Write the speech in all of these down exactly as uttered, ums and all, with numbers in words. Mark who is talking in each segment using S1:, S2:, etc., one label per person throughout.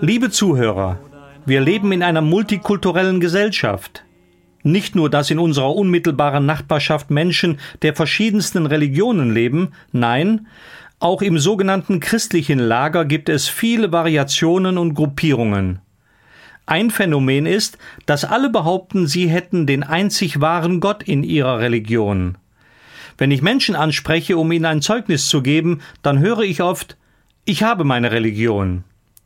S1: Liebe Zuhörer, wir leben in einer multikulturellen Gesellschaft. Nicht nur, dass in unserer unmittelbaren Nachbarschaft Menschen der verschiedensten Religionen leben, nein, auch im sogenannten christlichen Lager gibt es viele Variationen und Gruppierungen. Ein Phänomen ist, dass alle behaupten, sie hätten den einzig wahren Gott in ihrer Religion. Wenn ich Menschen anspreche, um ihnen ein Zeugnis zu geben, dann höre ich oft, ich habe meine Religion.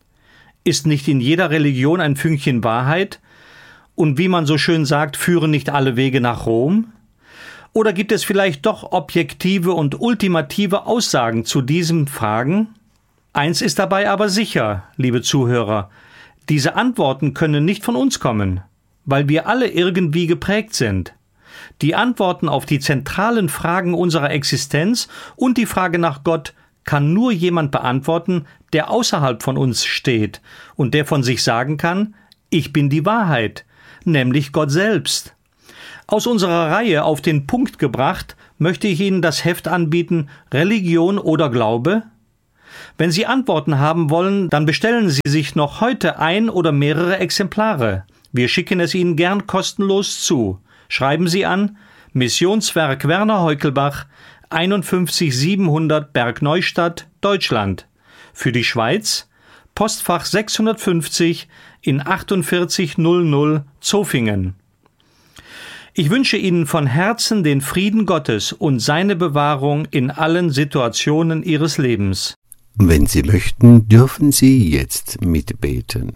S1: Ist nicht in jeder Religion ein Fünkchen Wahrheit? Und wie man so schön sagt, führen nicht alle Wege nach Rom? Oder gibt es vielleicht doch objektive und ultimative Aussagen zu diesen Fragen? Eins ist dabei aber sicher, liebe Zuhörer, diese Antworten können nicht von uns kommen, weil wir alle irgendwie geprägt sind. Die Antworten auf die zentralen Fragen unserer Existenz und die Frage nach Gott kann nur jemand beantworten, der außerhalb von uns steht und der von sich sagen kann, ich bin die Wahrheit, nämlich Gott selbst. Aus unserer Reihe auf den Punkt gebracht, möchte ich Ihnen das Heft anbieten, Religion oder Glaube? Wenn Sie Antworten haben wollen, dann bestellen Sie sich noch heute ein oder mehrere Exemplare. Wir schicken es Ihnen gern kostenlos zu. Schreiben Sie an Missionswerk Werner Heukelbach, einundfünfzig siebenhundert Bergneustadt, Deutschland. Für die Schweiz Postfach sechshundertfünfzig in achtundvierzig null null Zofingen. Ich wünsche Ihnen von Herzen den Frieden Gottes und seine Bewahrung in allen Situationen Ihres Lebens.
S2: Wenn Sie möchten, dürfen Sie jetzt mitbeten.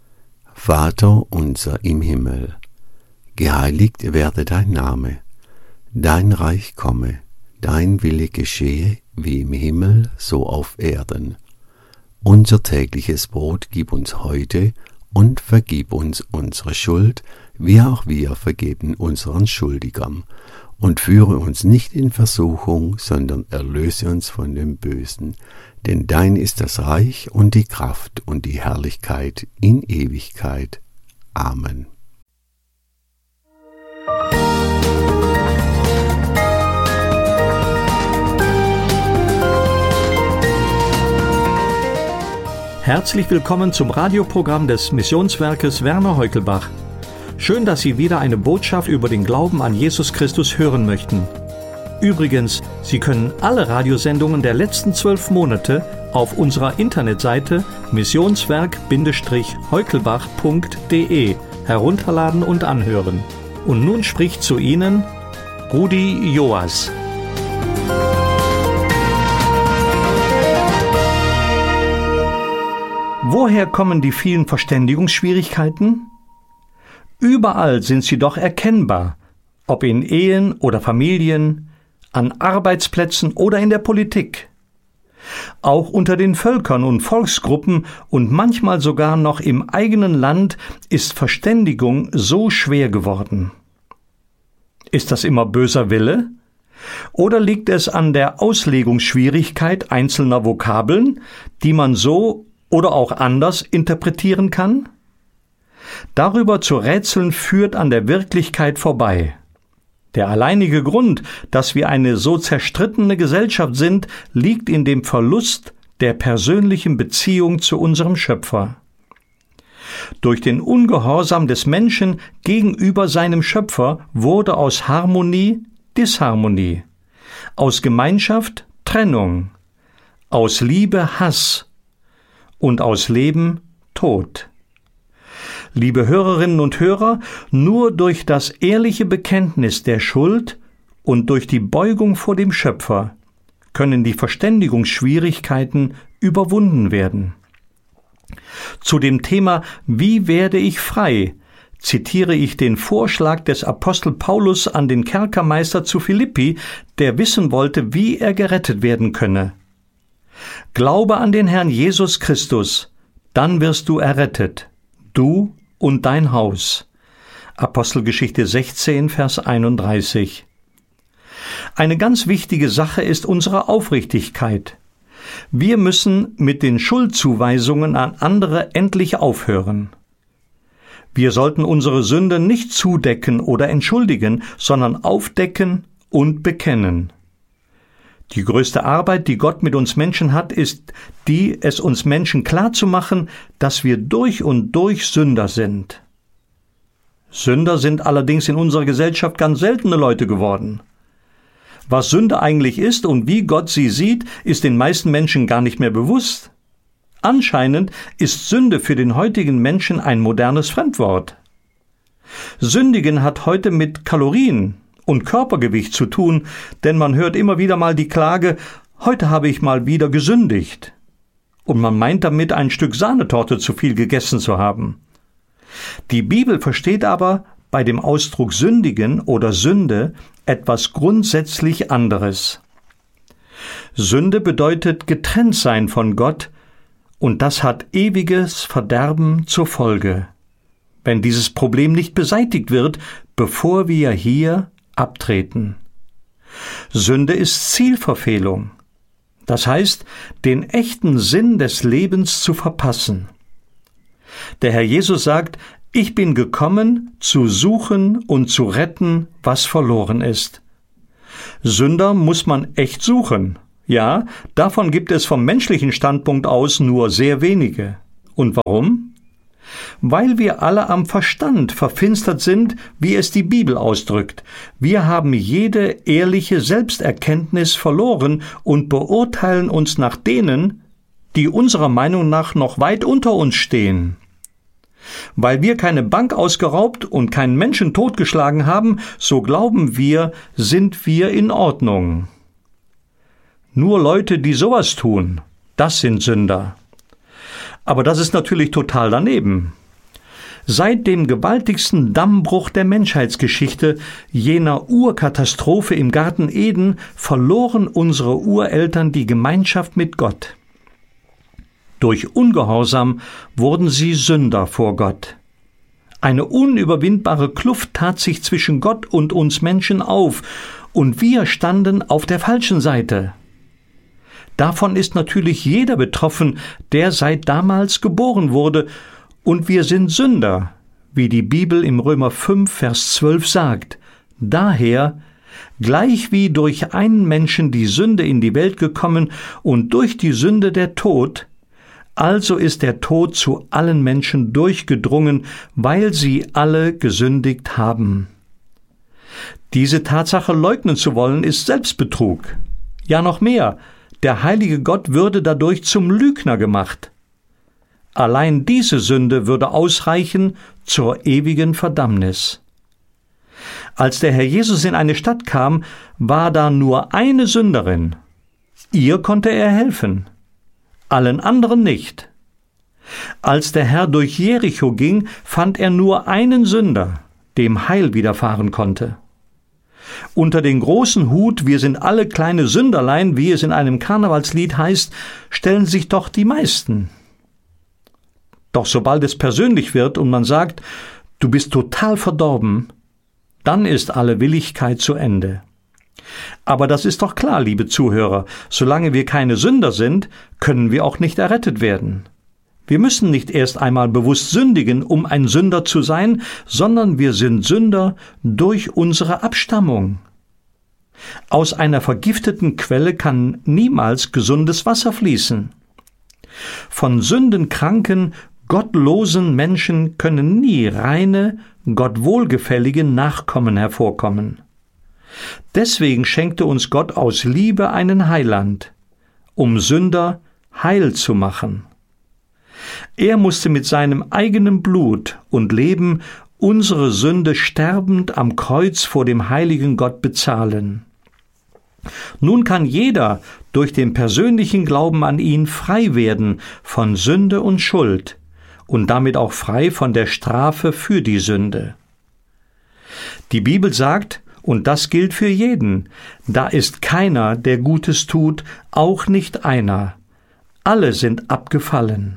S2: Vater unser im Himmel, geheiligt werde dein Name, dein Reich komme, dein Wille geschehe, wie im Himmel, so auf Erden. Unser tägliches Brot gib uns heute und vergib uns unsere Schuld, wie auch wir vergeben unseren Schuldigern. Und führe uns nicht in Versuchung, sondern erlöse uns von dem Bösen. Denn dein ist das Reich und die Kraft und die Herrlichkeit in Ewigkeit. Amen.
S1: Herzlich willkommen zum Radioprogramm des Missionswerkes Werner Heukelbach. Schön, dass Sie wieder eine Botschaft über den Glauben an Jesus Christus hören möchten. Übrigens, Sie können alle Radiosendungen der letzten zwölf Monate auf unserer Internetseite missionswerk heukelbach punkt de herunterladen und anhören. Und nun spricht zu Ihnen Rudi Joas. Woher kommen die vielen Verständigungsschwierigkeiten? Überall sind sie doch erkennbar, ob in Ehen oder Familien, an Arbeitsplätzen oder in der Politik. Auch unter den Völkern und Volksgruppen und manchmal sogar noch im eigenen Land ist Verständigung so schwer geworden. Ist das immer böser Wille? Oder liegt es an der Auslegungsschwierigkeit einzelner Vokabeln, die man so oder auch anders interpretieren kann? Darüber zu rätseln führt an der Wirklichkeit vorbei. Der alleinige Grund, dass wir eine so zerstrittene Gesellschaft sind, liegt in dem Verlust der persönlichen Beziehung zu unserem Schöpfer. Durch den Ungehorsam des Menschen gegenüber seinem Schöpfer wurde aus Harmonie Disharmonie, aus Gemeinschaft Trennung, aus Liebe Hass und aus Leben Tod. Liebe Hörerinnen und Hörer, nur durch das ehrliche Bekenntnis der Schuld und durch die Beugung vor dem Schöpfer können die Verständigungsschwierigkeiten überwunden werden. Zu dem Thema »Wie werde ich frei?« zitiere ich den Vorschlag des Apostel Paulus an den Kerkermeister zu Philippi, der wissen wollte, wie er gerettet werden könne. »Glaube an den Herrn Jesus Christus, dann wirst du errettet, du und dein Haus.« Apostelgeschichte sechzehn, Vers einunddreißig. Eine ganz wichtige Sache ist unsere Aufrichtigkeit. Wir müssen mit den Schuldzuweisungen an andere endlich aufhören. Wir sollten unsere Sünde nicht zudecken oder entschuldigen, sondern aufdecken und bekennen. Die größte Arbeit, die Gott mit uns Menschen hat, ist die, es uns Menschen klarzumachen, dass wir durch und durch Sünder sind. Sünder sind allerdings in unserer Gesellschaft ganz seltene Leute geworden. Was Sünde eigentlich ist und wie Gott sie sieht, ist den meisten Menschen gar nicht mehr bewusst. Anscheinend ist Sünde für den heutigen Menschen ein modernes Fremdwort. Sündigen hat heute mit Kalorien und Körpergewicht zu tun, denn man hört immer wieder mal die Klage, heute habe ich mal wieder gesündigt. Und man meint damit, ein Stück Sahnetorte zu viel gegessen zu haben. Die Bibel versteht aber bei dem Ausdruck sündigen oder Sünde etwas grundsätzlich anderes. Sünde bedeutet getrennt sein von Gott, und das hat ewiges Verderben zur Folge, wenn dieses Problem nicht beseitigt wird, bevor wir hier abtreten. Sünde ist Zielverfehlung, das heißt, den echten Sinn des Lebens zu verpassen. Der Herr Jesus sagt, ich bin gekommen, zu suchen und zu retten, was verloren ist. Sünder muss man echt suchen. Ja, davon gibt es vom menschlichen Standpunkt aus nur sehr wenige. Und warum? Weil wir alle am Verstand verfinstert sind, wie es die Bibel ausdrückt. Wir haben jede ehrliche Selbsterkenntnis verloren und beurteilen uns nach denen, die unserer Meinung nach noch weit unter uns stehen. Weil wir keine Bank ausgeraubt und keinen Menschen totgeschlagen haben, so glauben wir, sind wir in Ordnung. Nur Leute, die sowas tun, das sind Sünder. Aber das ist natürlich total daneben. Seit dem gewaltigsten Dammbruch der Menschheitsgeschichte, jener Urkatastrophe im Garten Eden, verloren unsere Ureltern die Gemeinschaft mit Gott. Durch Ungehorsam wurden sie Sünder vor Gott. Eine unüberwindbare Kluft tat sich zwischen Gott und uns Menschen auf, und wir standen auf der falschen Seite. Davon ist natürlich jeder betroffen, der seit damals geboren wurde, und wir sind Sünder, wie die Bibel im Römer fünf, Vers zwölf sagt. Daher, gleich wie durch einen Menschen die Sünde in die Welt gekommen und durch die Sünde der Tod, also ist der Tod zu allen Menschen durchgedrungen, weil sie alle gesündigt haben. Diese Tatsache leugnen zu wollen, ist Selbstbetrug. Ja, noch mehr, der heilige Gott würde dadurch zum Lügner gemacht. Allein diese Sünde würde ausreichen zur ewigen Verdammnis. Als der Herr Jesus in eine Stadt kam, war da nur eine Sünderin. Ihr konnte er helfen, allen anderen nicht. Als der Herr durch Jericho ging, fand er nur einen Sünder, dem Heil widerfahren konnte. Unter den großen Hut, wir sind alle kleine Sünderlein, wie es in einem Karnevalslied heißt, stellen sich doch die meisten. Doch sobald es persönlich wird und man sagt, du bist total verdorben, dann ist alle Willigkeit zu Ende. Aber das ist doch klar, liebe Zuhörer, solange wir keine Sünder sind, können wir auch nicht errettet werden. Wir müssen nicht erst einmal bewusst sündigen, um ein Sünder zu sein, sondern wir sind Sünder durch unsere Abstammung. Aus einer vergifteten Quelle kann niemals gesundes Wasser fließen. Von sündenkranken, gottlosen Menschen können nie reine, Gott wohlgefällige Nachkommen hervorkommen. Deswegen schenkte uns Gott aus Liebe einen Heiland, um Sünder heil zu machen. Er musste mit seinem eigenen Blut und Leben unsere Sünde sterbend am Kreuz vor dem heiligen Gott bezahlen. Nun kann jeder durch den persönlichen Glauben an ihn frei werden von Sünde und Schuld und damit auch frei von der Strafe für die Sünde. Die Bibel sagt, und das gilt für jeden, da ist keiner, der Gutes tut, auch nicht einer. Alle sind abgefallen.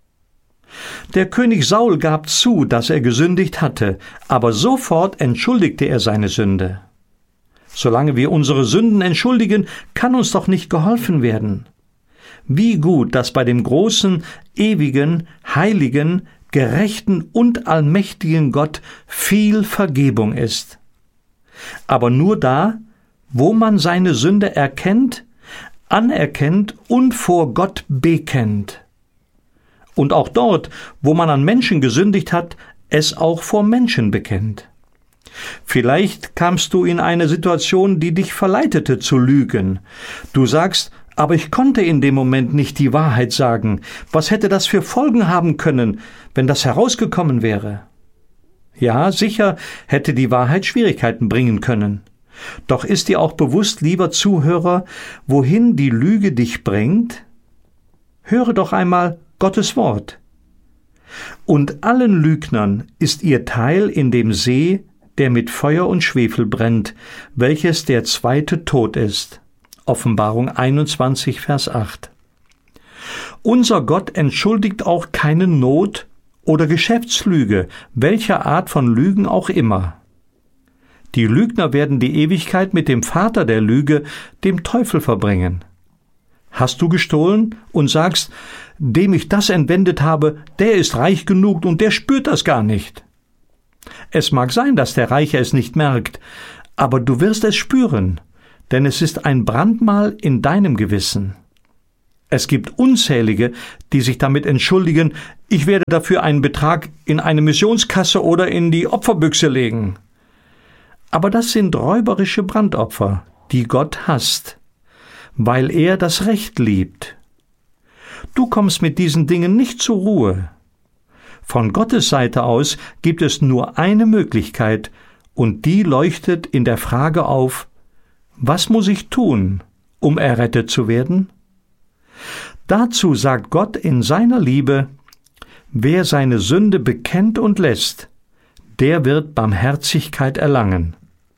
S1: Der König Saul gab zu, dass er gesündigt hatte, aber sofort entschuldigte er seine Sünde. Solange wir unsere Sünden entschuldigen, kann uns doch nicht geholfen werden. Wie gut, dass bei dem großen, ewigen, heiligen, gerechten und allmächtigen Gott viel Vergebung ist. Aber nur da, wo man seine Sünde erkennt anerkennt und vor Gott bekennt. Und auch dort, wo man an Menschen gesündigt hat, es auch vor Menschen bekennt. Vielleicht kamst du in eine Situation, die dich verleitete zu lügen. Du sagst, aber ich konnte in dem Moment nicht die Wahrheit sagen. Was hätte das für Folgen haben können, wenn das herausgekommen wäre? Ja, sicher hätte die Wahrheit Schwierigkeiten bringen können. Doch ist dir auch bewusst, lieber Zuhörer, wohin die Lüge dich bringt? Höre doch einmal Gottes Wort. Und allen Lügnern ist ihr Teil in dem See, der mit Feuer und Schwefel brennt, welches der zweite Tod ist. Offenbarung einundzwanzig, Vers acht. Unser Gott entschuldigt auch keine Not oder Geschäftslüge, welcher Art von Lügen auch immer. Die Lügner werden die Ewigkeit mit dem Vater der Lüge, dem Teufel, verbringen. Hast du gestohlen und sagst, dem ich das entwendet habe, der ist reich genug und der spürt das gar nicht. Es mag sein, dass der Reiche es nicht merkt, aber du wirst es spüren, denn es ist ein Brandmal in deinem Gewissen. Es gibt unzählige, die sich damit entschuldigen, ich werde dafür einen Betrag in eine Missionskasse oder in die Opferbüchse legen. Aber das sind räuberische Brandopfer, die Gott hasst, weil er das Recht liebt. Du kommst mit diesen Dingen nicht zur Ruhe. Von Gottes Seite aus gibt es nur eine Möglichkeit, und die leuchtet in der Frage auf, was muss ich tun, um errettet zu werden? Dazu sagt Gott in seiner Liebe, wer seine Sünde bekennt und lässt, der wird Barmherzigkeit erlangen.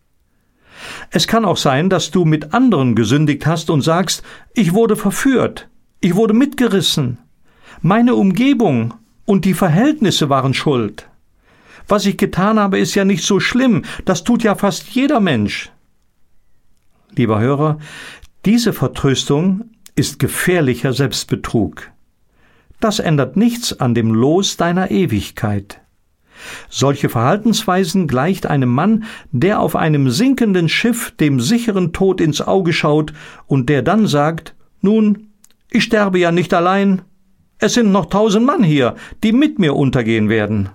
S1: Es kann auch sein, dass du mit anderen gesündigt hast und sagst, ich wurde verführt, ich wurde mitgerissen, meine Umgebung und die Verhältnisse waren schuld. Was ich getan habe, ist ja nicht so schlimm, das tut ja fast jeder Mensch. Lieber Hörer, diese Vertröstung ist gefährlicher Selbstbetrug. Das ändert nichts an dem Los deiner Ewigkeit. Solche Verhaltensweisen gleicht einem Mann, der auf einem sinkenden Schiff dem sicheren Tod ins Auge schaut und der dann sagt, nun, ich sterbe ja nicht allein, es sind noch tausend Mann hier, die mit mir untergehen werden.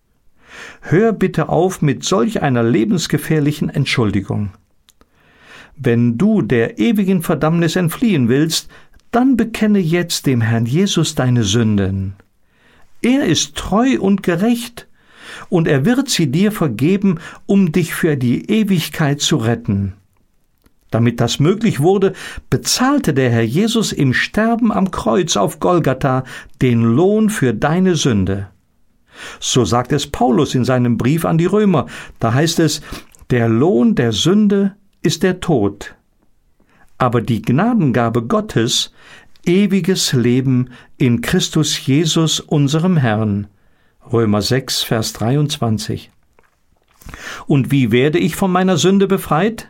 S1: Hör bitte auf mit solch einer lebensgefährlichen Entschuldigung. Wenn du der ewigen Verdammnis entfliehen willst, dann bekenne jetzt dem Herrn Jesus deine Sünden. Er ist treu und gerecht, und er wird sie dir vergeben, um dich für die Ewigkeit zu retten. Damit das möglich wurde, bezahlte der Herr Jesus im Sterben am Kreuz auf Golgatha den Lohn für deine Sünde. So sagt es Paulus in seinem Brief an die Römer. Da heißt es, der Lohn der Sünde ist der Tod, aber die Gnadengabe Gottes, ewiges Leben in Christus Jesus, unserem Herrn. Römer sechs, Vers dreiundzwanzig. Und wie werde ich von meiner Sünde befreit?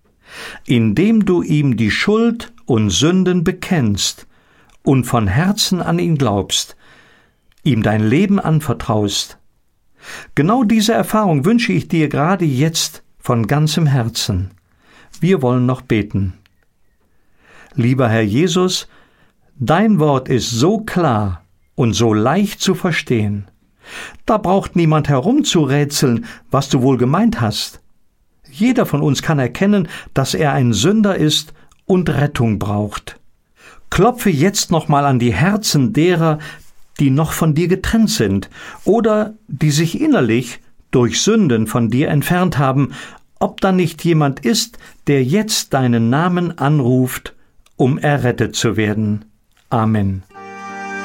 S1: Indem du ihm die Schuld und Sünden bekennst und von Herzen an ihn glaubst, ihm dein Leben anvertraust. Genau diese Erfahrung wünsche ich dir gerade jetzt von ganzem Herzen. Wir wollen noch beten. Lieber Herr Jesus, dein Wort ist so klar und so leicht zu verstehen. Da braucht niemand herumzurätseln, was du wohl gemeint hast. Jeder von uns kann erkennen, dass er ein Sünder ist und Rettung braucht. Klopfe jetzt nochmal an die Herzen derer, die noch von dir getrennt sind oder die sich innerlich durch Sünden von dir entfernt haben, ob da nicht jemand ist, der jetzt deinen Namen anruft, um errettet zu werden. Amen.